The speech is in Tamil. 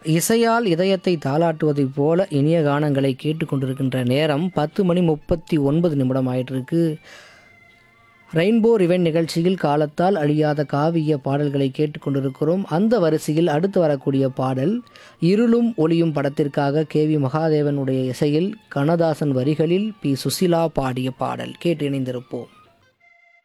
இசையால் இதயத்தை தாளாட்டுவதைப் போல இனிய கானங்களை கேட்டுக்கொண்டிருக்கின்ற நேரம் 10:39 ஆயிட்டிருக்கு. ரெயின்போ ரிவென் நிகழ்ச்சியில் காலத்தால் அழியாத காவிய பாடல்களை கேட்டுக்கொண்டிருக்கிறோம். அந்த வரிசையில் அடுத்து வரக்கூடிய பாடல் இருளும் ஒளியும் படத்திற்காக கேவி மகாதேவனுடைய இசையில் கண்ணதாசன் வரிகளில் பி சுசிலா பாடிய பாடல். கேட்டு இணைந்திருப்போம்.